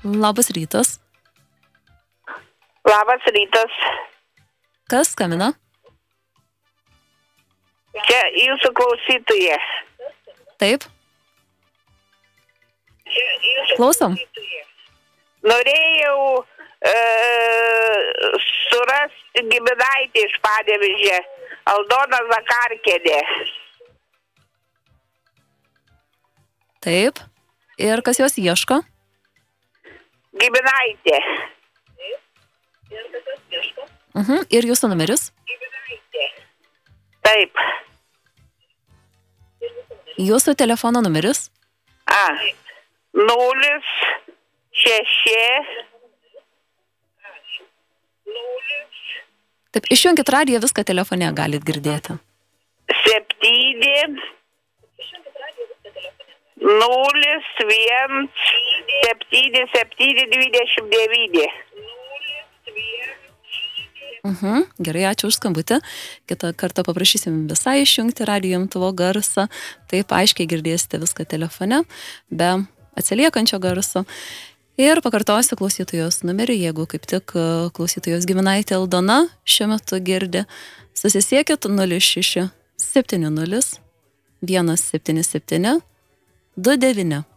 Labas rytas. Labas rytas. Kas skambina? Čia jūsų klausytoja. Taip. Klausom. Norėjau surasti giminaitį iš Panevėžio, Aldona Zakarkienė. Taip. Ir kas jos ieško? Giminaitė. Ir jūsų numeris? Taip. Jūsų telefono numeris? 06. Taip, išjunkit radiją, viską telefone galit girdėti. 7 01 77 29. Gerai, ačiū už skambutį. Kitą kartą paprašysim visai išjungti radijo imtuvo garsą. Taip, aiškiai girdėsite viską telefone, be atsiliekančio garso. Ir pakartosiu klausytojos numerį, jeigu kaip tik klausytojos giminaitė Aldona šiuo metu girdi. Susisiekit 06 70 177 29.